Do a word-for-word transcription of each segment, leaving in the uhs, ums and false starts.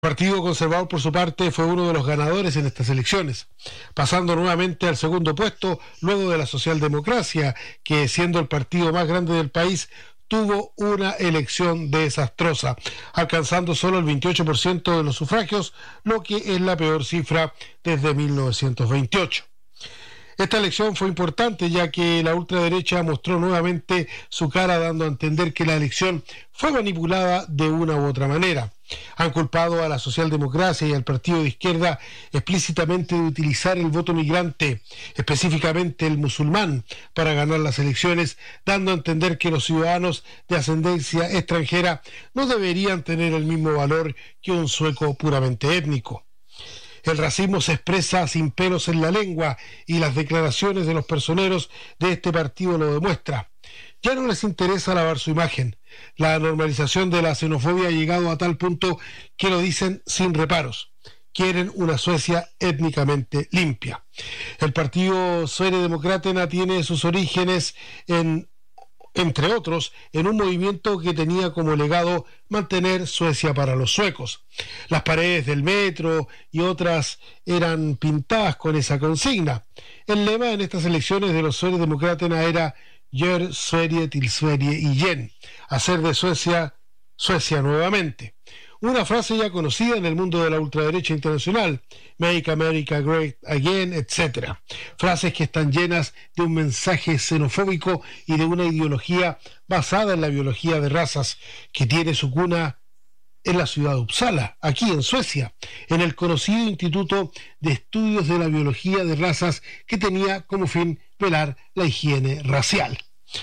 El Partido Conservador, por su parte, fue uno de los ganadores en estas elecciones, pasando nuevamente al segundo puesto luego de la socialdemocracia, que siendo el partido más grande del país, tuvo una elección desastrosa, alcanzando solo el veintiocho por ciento de los sufragios, lo que es la peor cifra desde mil novecientos veintiocho. Esta elección fue importante ya que la ultraderecha mostró nuevamente su cara, dando a entender que la elección fue manipulada de una u otra manera. Han culpado a la socialdemocracia y al partido de izquierda explícitamente de utilizar el voto migrante, específicamente el musulmán, para ganar las elecciones, dando a entender que los ciudadanos de ascendencia extranjera no deberían tener el mismo valor que un sueco puramente étnico. El racismo se expresa sin pelos en la lengua y las declaraciones de los personeros de este partido lo demuestran. Ya no les interesa lavar su imagen. La normalización de la xenofobia ha llegado a tal punto que lo dicen sin reparos. Quieren una Suecia étnicamente limpia. El partido Sverigedemokraterna tiene sus orígenes en, entre otros, en un movimiento que tenía como legado mantener Suecia para los suecos. Las paredes del metro y otras eran pintadas con esa consigna. El lema en estas elecciones de los Sverigedemokraterna era Gör Sverige till Sverige igen, hacer de Suecia, Suecia nuevamente. Una frase ya conocida en el mundo de la ultraderecha internacional, Make America Great Again, etcétera. Frases que están llenas de un mensaje xenofóbico y de una ideología basada en la biología de razas, que tiene su cuna en la ciudad de Uppsala, aquí en Suecia, en el conocido Instituto de Estudios de la Biología de Razas, que tenía como fin velar la higiene racial.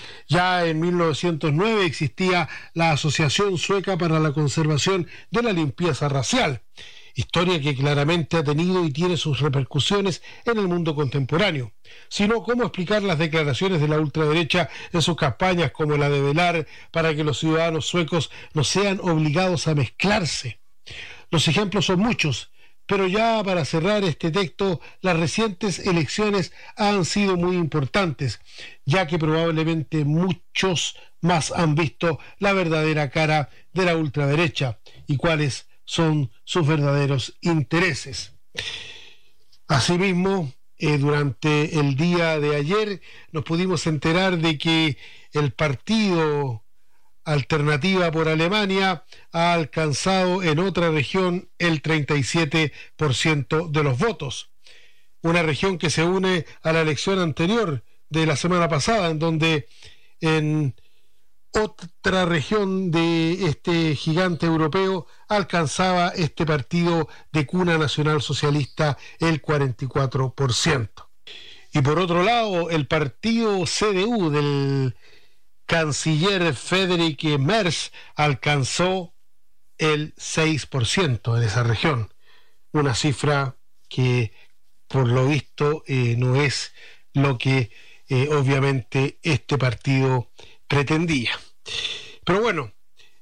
Ya en mil novecientos nueve existía la Asociación Sueca para la Conservación de la Limpieza Racial, historia que claramente ha tenido y tiene sus repercusiones en el mundo contemporáneo. Sino cómo explicar las declaraciones de la ultraderecha en sus campañas, como la de velar para que los ciudadanos suecos no sean obligados a mezclarse. Los ejemplos son muchos, pero ya para cerrar este texto, las recientes elecciones han sido muy importantes, ya que probablemente muchos más han visto la verdadera cara de la ultraderecha y cuáles son sus verdaderos intereses. Asimismo, eh, durante el día de ayer nos pudimos enterar de que el partido Alternativa por Alemania ha alcanzado en otra región el treinta y siete por ciento de los votos. Una región que se une a la elección anterior de la semana pasada, en donde en otra región de este gigante europeo alcanzaba este partido de cuna nacional socialista el cuarenta y cuatro por ciento. Y por otro lado, el partido C D U del canciller Friedrich Merz alcanzó el seis por ciento en esa región, una cifra que por lo visto eh, no es lo que eh, obviamente este partido pretendía. Pero bueno,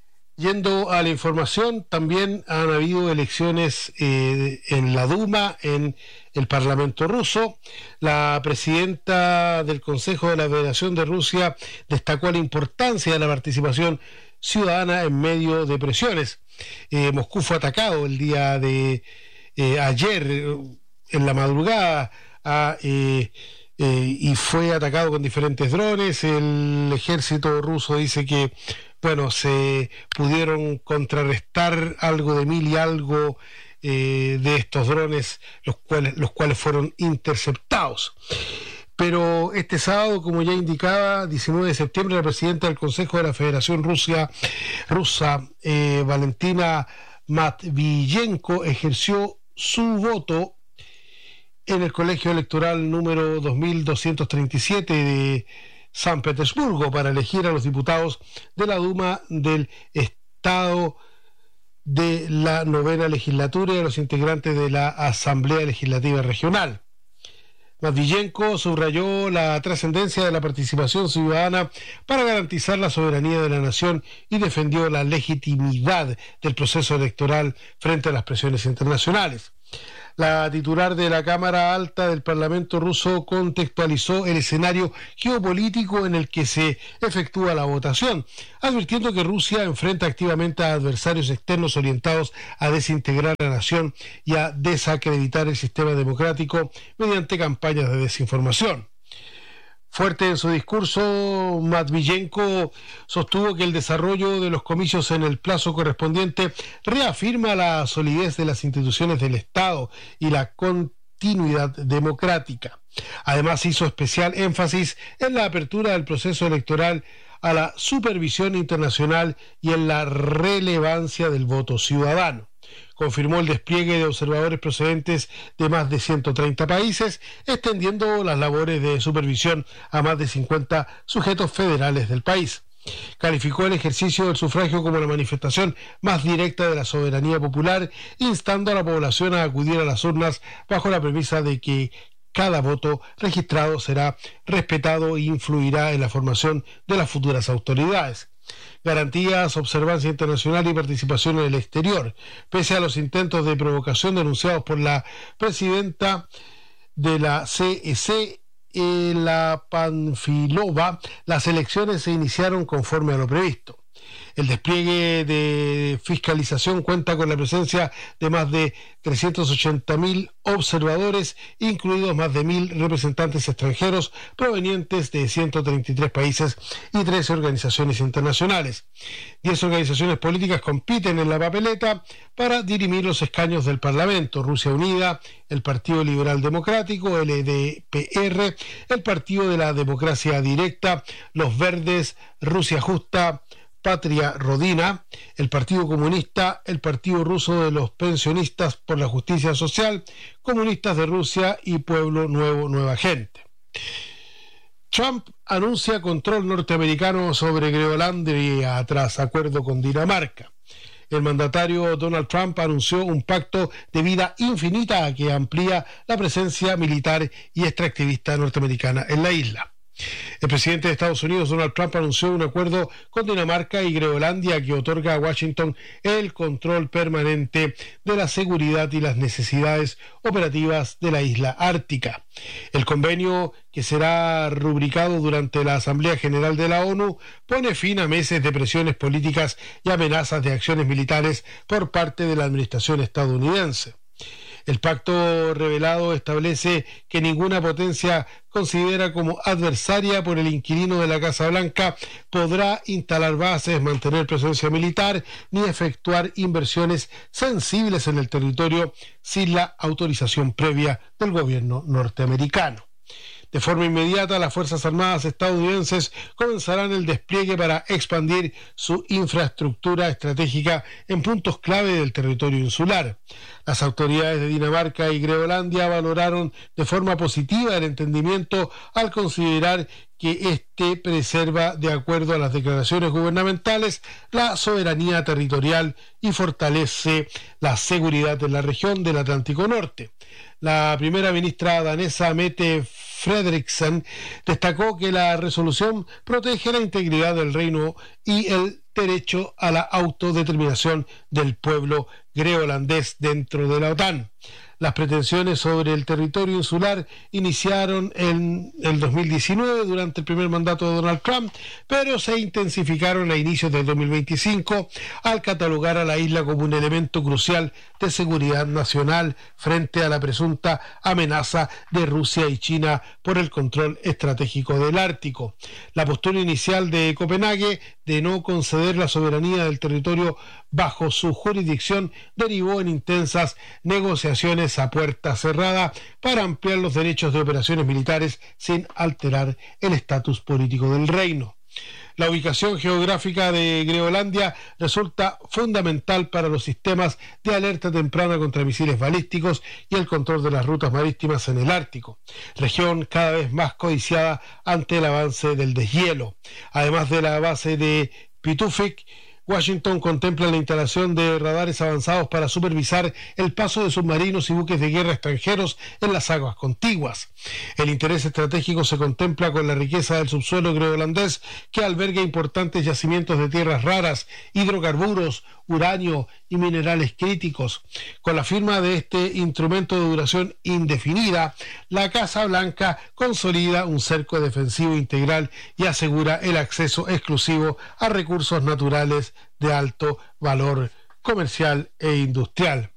yendo a la información, también han habido elecciones eh, en la Duma, en el Parlamento ruso. La presidenta del Consejo de la Federación de Rusia destacó la importancia de la participación ciudadana en medio de presiones. Eh, Moscú fue atacado el día de eh, ayer, en la madrugada, a, eh, eh, y fue atacado con diferentes drones. El ejército ruso dice que bueno, se pudieron contrarrestar algo de mil y algo eh, de estos drones, los cuales, los cuales fueron interceptados. Pero este sábado, como ya indicaba, diecinueve de septiembre, la presidenta del Consejo de la Federación Rusia, rusa, eh, Valentina Matviyenko, ejerció su voto en el colegio electoral número dos mil doscientos treinta y siete de San Petersburgo para elegir a los diputados de la Duma del Estado de la novena legislatura y a los integrantes de la Asamblea Legislativa Regional. Matviyenko subrayó la trascendencia de la participación ciudadana para garantizar la soberanía de la nación y defendió la legitimidad del proceso electoral frente a las presiones internacionales. La titular de la Cámara Alta del Parlamento ruso contextualizó el escenario geopolítico en el que se efectúa la votación, advirtiendo que Rusia enfrenta activamente a adversarios externos orientados a desintegrar la nación y a desacreditar el sistema democrático mediante campañas de desinformación. Fuerte en su discurso, Matviyenko sostuvo que el desarrollo de los comicios en el plazo correspondiente reafirma la solidez de las instituciones del Estado y la continuidad democrática. Además, hizo especial énfasis en la apertura del proceso electoral a la supervisión internacional y en la relevancia del voto ciudadano. Confirmó el despliegue de observadores procedentes de más de ciento treinta países, extendiendo las labores de supervisión a más de cincuenta sujetos federales del país. Calificó el ejercicio del sufragio como la manifestación más directa de la soberanía popular, instando a la población a acudir a las urnas bajo la premisa de que cada voto registrado será respetado e influirá en la formación de las futuras autoridades. Garantías, observancia internacional y participación en el exterior. Pese a los intentos de provocación denunciados por la presidenta de la C E C, la Panfilova, las elecciones se iniciaron conforme a lo previsto. El despliegue de fiscalización cuenta con la presencia de más de trescientos ochenta mil observadores, incluidos más de mil representantes extranjeros provenientes de ciento treinta y tres países y trece organizaciones internacionales. diez organizaciones políticas compiten en la papeleta para dirimir los escaños del Parlamento: Rusia Unida, el Partido Liberal Democrático, L D P R, el Partido de la Democracia Directa, Los Verdes, Rusia Justa, Patria Rodina, el Partido Comunista, el Partido Ruso de los Pensionistas por la Justicia Social, Comunistas de Rusia y Pueblo Nuevo Nueva Gente. Trump anuncia control norteamericano sobre Groenlandia tras acuerdo con Dinamarca. El mandatario Donald Trump anunció un pacto de vida infinita que amplía la presencia militar y extractivista norteamericana en la isla. El presidente de Estados Unidos, Donald Trump, anunció un acuerdo con Dinamarca y Groenlandia que otorga a Washington el control permanente de la seguridad y las necesidades operativas de la isla ártica. El convenio, que será rubricado durante la Asamblea General de la ONU, pone fin a meses de presiones políticas y amenazas de acciones militares por parte de la administración estadounidense. El pacto revelado establece que ninguna potencia considera como adversaria por el inquilino de la Casa Blanca podrá instalar bases, mantener presencia militar ni efectuar inversiones sensibles en el territorio sin la autorización previa del gobierno norteamericano. De forma inmediata, las Fuerzas Armadas estadounidenses comenzarán el despliegue para expandir su infraestructura estratégica en puntos clave del territorio insular. Las autoridades de Dinamarca y Groenlandia valoraron de forma positiva el entendimiento al considerar que este preserva, de acuerdo a las declaraciones gubernamentales, la soberanía territorial y fortalece la seguridad en la región del Atlántico Norte. La primera ministra danesa, Mette Frederiksen, destacó que la resolución protege la integridad del reino y el derecho a la autodeterminación del pueblo groenlandés dentro de la OTAN. Las pretensiones sobre el territorio insular iniciaron en el dos mil diecinueve durante el primer mandato de Donald Trump, pero se intensificaron a inicios del dos mil veinticinco al catalogar a la isla como un elemento crucial de seguridad nacional frente a la presunta amenaza de Rusia y China por el control estratégico del Ártico. La postura inicial de Copenhague de no conceder la soberanía del territorio bajo su jurisdicción derivó en intensas negociaciones a puerta cerrada para ampliar los derechos de operaciones militares sin alterar el estatus político del reino. La ubicación geográfica de Groenlandia resulta fundamental para los sistemas de alerta temprana contra misiles balísticos y el control de las rutas marítimas en el Ártico, región cada vez más codiciada ante el avance del deshielo. Además de la base de Pituffik, Washington contempla la instalación de radares avanzados para supervisar el paso de submarinos y buques de guerra extranjeros en las aguas contiguas. El interés estratégico se contempla con la riqueza del subsuelo groenlandés, que alberga importantes yacimientos de tierras raras, hidrocarburos, uranio y minerales críticos. Con la firma de este instrumento de duración indefinida, la Casa Blanca consolida un cerco defensivo integral y asegura el acceso exclusivo a recursos naturales de alto valor comercial e industrial.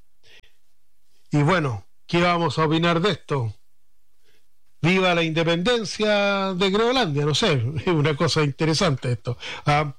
Y bueno, ¿qué vamos a opinar de esto? ¡Viva la independencia de Groenlandia! No sé, es una cosa interesante esto. Ah,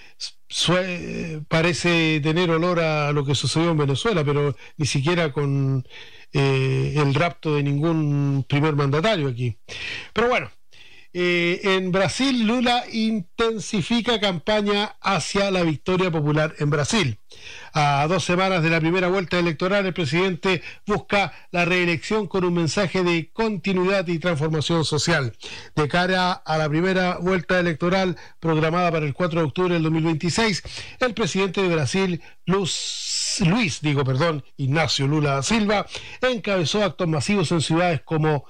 sue- parece tener olor a lo que sucedió en Venezuela, pero ni siquiera con eh, el rapto de ningún primer mandatario aquí. Pero bueno, eh, en Brasil, Lula intensifica campaña hacia la victoria popular en Brasil. A dos semanas de la primera vuelta electoral, el presidente busca la reelección con un mensaje de continuidad y transformación social. De cara a la primera vuelta electoral programada para el cuatro de octubre del dos mil veintiséis, el presidente de Brasil, Luz, Luis, digo, perdón, Ignacio Lula da Silva, encabezó actos masivos en ciudades como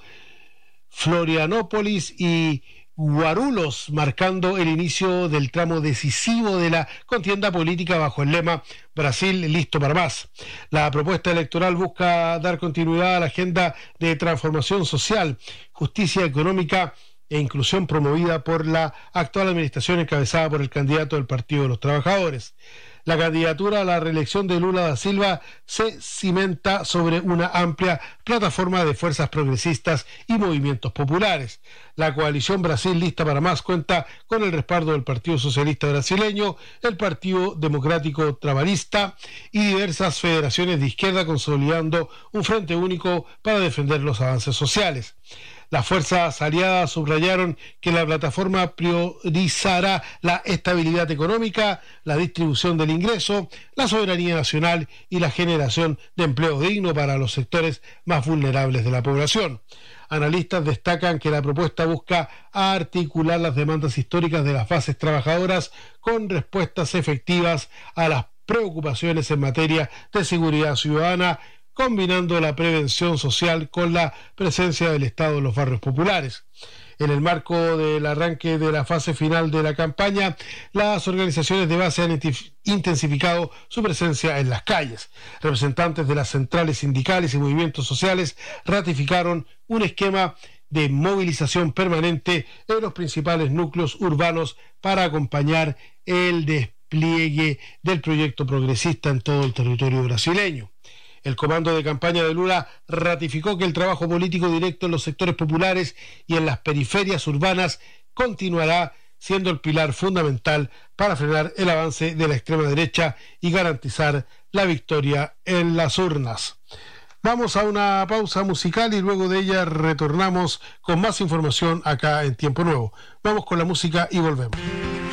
Florianópolis y Guarulhos, marcando el inicio del tramo decisivo de la contienda política bajo el lema Brasil listo para más. La propuesta electoral busca dar continuidad a la agenda de transformación social, justicia económica e inclusión promovida por la actual administración encabezada por el candidato del Partido de los Trabajadores. La candidatura a la reelección de Lula da Silva se cimenta sobre una amplia plataforma de fuerzas progresistas y movimientos populares. La coalición Brasil Lista para Más cuenta con el respaldo del Partido Socialista Brasileño, el Partido Democrático Trabalhista y diversas federaciones de izquierda, consolidando un frente único para defender los avances sociales. Las fuerzas aliadas subrayaron que la plataforma priorizará la estabilidad económica, la distribución del ingreso, la soberanía nacional y la generación de empleo digno para los sectores más vulnerables de la población. Analistas destacan que la propuesta busca articular las demandas históricas de las bases trabajadoras con respuestas efectivas a las preocupaciones en materia de seguridad ciudadana, combinando la prevención social con la presencia del Estado en los barrios populares. En el marco del arranque de la fase final de la campaña, las organizaciones de base han intensificado su presencia en las calles. Representantes de las centrales sindicales y movimientos sociales ratificaron un esquema de movilización permanente en los principales núcleos urbanos para acompañar el despliegue del proyecto progresista en todo el territorio brasileño. El comando de campaña de Lula ratificó que el trabajo político directo en los sectores populares y en las periferias urbanas continuará siendo el pilar fundamental para frenar el avance de la extrema derecha y garantizar la victoria en las urnas. Vamos a una pausa musical y luego de ella retornamos con más información acá en Tiempo Nuevo. Vamos con la música y volvemos.